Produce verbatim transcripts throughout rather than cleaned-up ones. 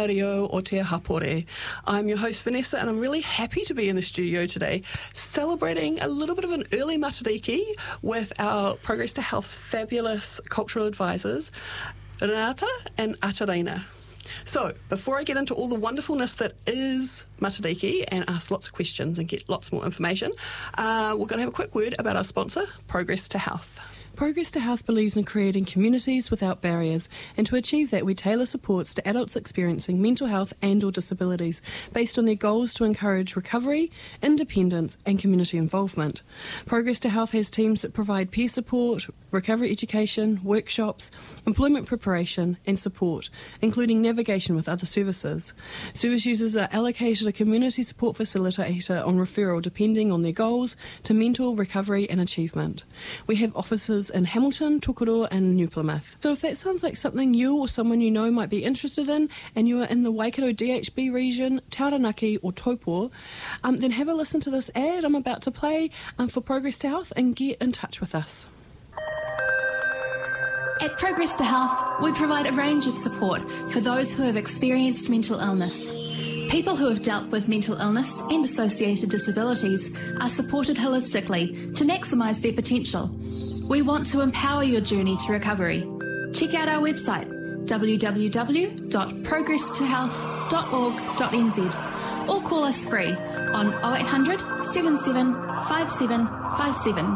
ngā reo o te hapore. I'm your host Vanessa, and I'm really happy to be in the studio today celebrating a little bit of an early Matariki with our Progress to Health's fabulous cultural advisors, Renata and Atarina. So, before I get into all the wonderfulness that is Matariki and ask lots of questions and get lots more information, uh, we're going to have a quick word about our sponsor, Progress to Health. Progress to Health believes in creating communities without barriers, and to achieve that we tailor supports to adults experiencing mental health and or disabilities based on their goals to encourage recovery, independence and community involvement. Progress to Health has teams that provide peer support, recovery education, workshops, employment preparation and support, including navigation with other services. Service users are allocated a community support facilitator on referral depending on their goals to mental recovery and achievement. We have offices in Hamilton, Tokoroa and New Plymouth. So if that sounds like something you or someone you know might be interested in, and you are in the Waikato D H B region, Taranaki or Taupo, um, then have a listen to this ad I'm about to play um, for Progress to Health and get in touch with us. At Progress to Health, we provide a range of support for those who have experienced mental illness. People who have dealt with mental illness and associated disabilities are supported holistically to maximise their potential. We want to empower your journey to recovery. Check out our website, w w w dot progress to health dot org dot n z, or call us free on oh eight hundred, seven seven five seven five seven.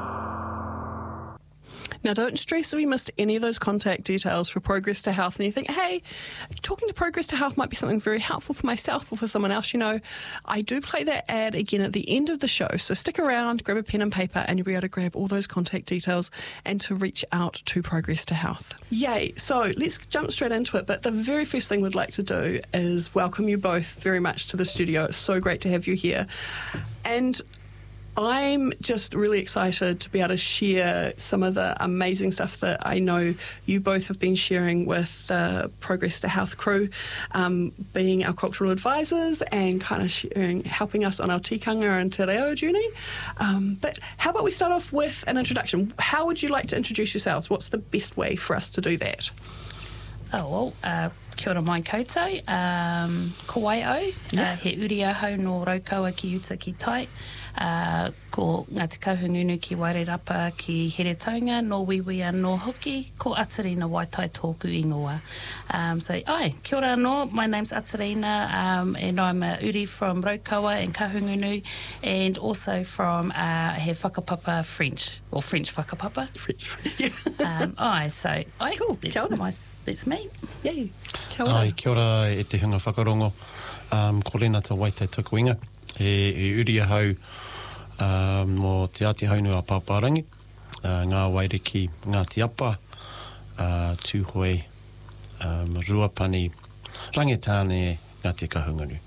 Now, don't stress if you missed any of those contact details for Progress to Health and you think, hey, talking to Progress to Health might be something very helpful for myself or for someone else. You know, I do play that ad again at the end of the show, so stick around, grab a pen and paper, and you'll be able to grab all those contact details and to reach out to Progress to Health. Yay! So let's jump straight into it, but the very first thing we'd like to do is welcome you both very much to the studio. It's so great to have you here. And I'm just really excited to be able to share some of the amazing stuff that I know you both have been sharing with the Progress to Health crew, um, being our cultural advisors and kind of sharing, helping us on our tikanga and te reo journey. Um, but how about we start off with an introduction? How would you like to introduce yourselves? What's the best way for us to do that? Oh, well, uh, kia ora mai koutou, um, ko waio, Yeah. uh, he uri ahau no raukaua ki uta ki tai, uh, ko Ngāti Kahungunu ki Wairarapa ki Heretaunga, no Wiwia no Hoki, ko Atarina Waitai tōku ingoa. Um, so, ai, kia ora anō, my name's Atarina, um, and I'm a uri from Raukaua and Kahungunu, and also from uh, he whakapapa French, or French whakapapa. French. Yeah. um, ai, so, ai, Cool, that's, kia ora. my, that's me. Yay. Kia ora. Ai, kia ora e te hunga whakarongo. Um, ko Renata Waitai tuku inga. E, e uri ahau um, mō te Ati Haunua Pāpārangi, uh, ngā Wairiki, Ngāti Apa, uh, Tūhoi, um, Ruapani, Rangitāne, Ngāti Kahungunu.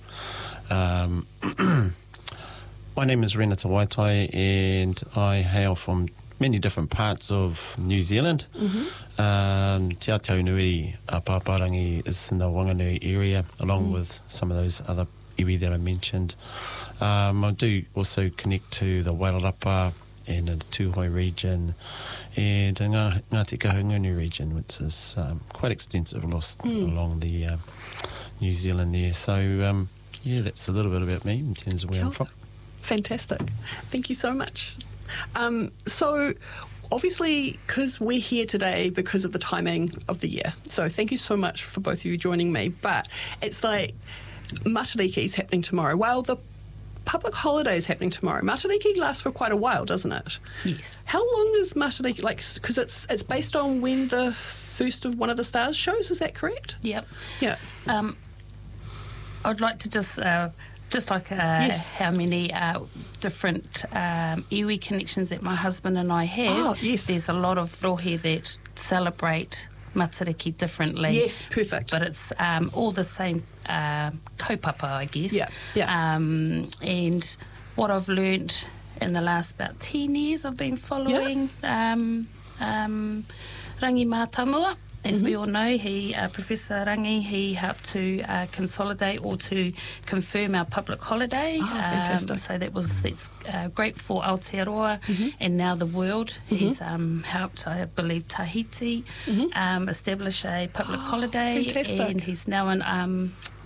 Um, my name is Renata Waitai, and I hail from many different parts of New Zealand. Mm-hmm. um, Te Ati Haunui a Pāpārangi is in the Wanganui area, along mm. with some of those other iwi that I mentioned. Um, I do also connect to the Wairarapa and the Tūhoi region and the Ngā, Ngāti Kahungunu region, which is um, quite extensive lost mm. along the uh, New Zealand there. So, um, yeah, that's a little bit about me in terms of where I'm from. Fantastic. Thank you so much. Um, so, obviously, because we're here today because of the timing of the year, so thank you so much for both of you joining me, but it's like Matariki is happening tomorrow. Well, the public holiday is happening tomorrow. Matariki lasts for quite a while, doesn't it? Yes. How long is Matariki, like, because it's it's based on when the first of One of the Stars shows, is that correct? Yep. Yeah. Um, I'd like to just, uh, just like uh, Yes. how many uh, different um, iwi connections that my husband and I have, Oh, yes. there's a lot of rohe that celebrate Matariki differently. Yes, perfect. But it's um, all the same uh, kaupapa, I guess. Yeah, yeah. Um, and what I've learnt in the last about ten years, I've been following um, um, Rangi Mātamua. As mm-hmm. we all know, he, uh, Professor Rangi, he helped to uh, consolidate or to confirm our public holiday. Oh, fantastic. Um, so that was that's uh, great for Aotearoa mm-hmm. and now the world. Mm-hmm. He's um, helped, I believe, Tahiti mm-hmm. um, establish a public oh, holiday. Fantastic. And he's now in um,